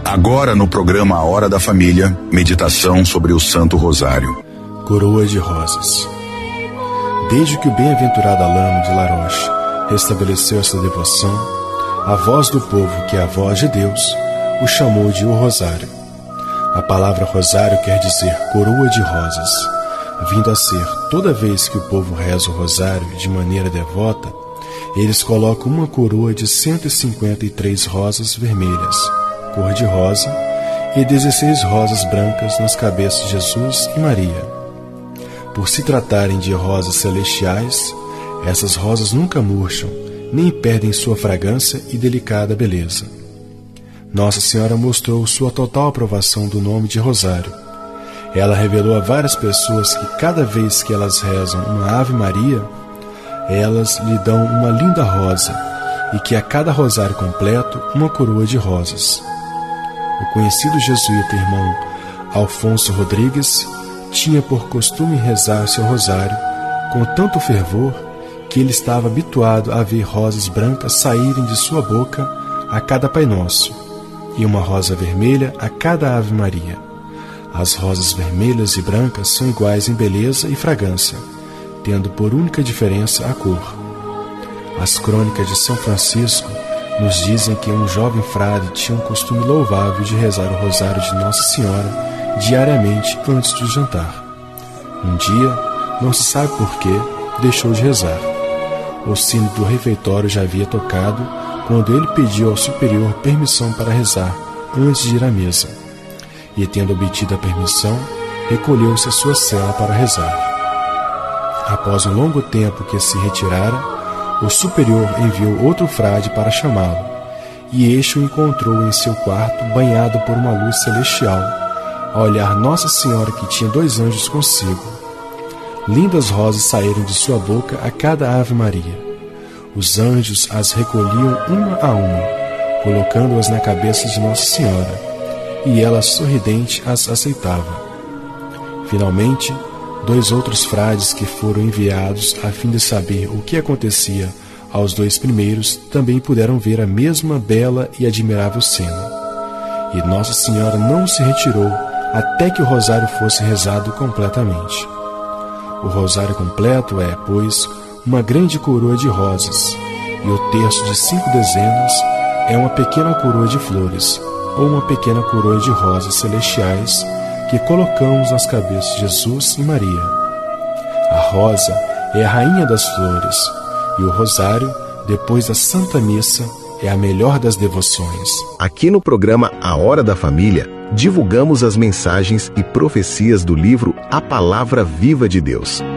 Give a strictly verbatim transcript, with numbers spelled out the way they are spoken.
Agora no programa A Hora da Família, meditação sobre o Santo Rosário. Coroa de Rosas. Desde que o bem-aventurado Alano de La Roche restabeleceu essa devoção, a voz do povo, que é a voz de Deus, o chamou de o Rosário. A palavra rosário quer dizer coroa de rosas, vindo a ser, toda vez que o povo reza o rosário de maneira devota, eles colocam uma coroa de cento e cinquenta e três rosas vermelhas, cor de rosa, e dezesseis rosas brancas nas cabeças de Jesus e Maria. Por se tratarem de rosas celestiais, essas rosas nunca murcham, nem perdem sua fragrância e delicada beleza. Nossa Senhora mostrou sua total aprovação do nome de Rosário. Ela revelou a várias pessoas que cada vez que elas rezam uma Ave Maria, elas lhe dão uma linda rosa, e que a cada rosário completo, uma coroa de rosas. O conhecido jesuíta irmão Alfonso Rodrigues tinha por costume rezar seu rosário com tanto fervor que ele estava habituado a ver rosas brancas saírem de sua boca a cada Pai Nosso, e uma rosa vermelha a cada Ave Maria. As rosas vermelhas e brancas são iguais em beleza e fragrância, tendo por única diferença a cor. As crônicas de São Francisco nos dizem que um jovem frade tinha um costume louvável de rezar o rosário de Nossa Senhora diariamente antes do jantar. Um dia, não se sabe por quê, deixou de rezar. O sino do refeitório já havia tocado quando ele pediu ao superior permissão para rezar antes de ir à mesa. E, tendo obtido a permissão, recolheu-se à sua cela para rezar. Após um longo tempo que se retirara, o superior enviou outro frade para chamá-lo, e este o encontrou em seu quarto banhado por uma luz celestial, a olhar Nossa Senhora, que tinha dois anjos consigo. Lindas rosas saíram de sua boca a cada Ave Maria. Os anjos as recolhiam uma a uma, colocando-as na cabeça de Nossa Senhora, e ela, sorridente, as aceitava. Finalmente, dois outros frades que foram enviados a fim de saber o que acontecia aos dois primeiros também puderam ver a mesma bela e admirável cena. E Nossa Senhora não se retirou até que o rosário fosse rezado completamente. O rosário completo é, pois, uma grande coroa de rosas, e o terço de cinco dezenas é uma pequena coroa de flores, ou uma pequena coroa de rosas celestiais que colocamos nas cabeças de Jesus e Maria. A rosa é a rainha das flores, e o rosário, depois da Santa Missa, é a melhor das devoções. Aqui no programa A Hora da Família, divulgamos as mensagens e profecias do livro A Palavra Viva de Deus.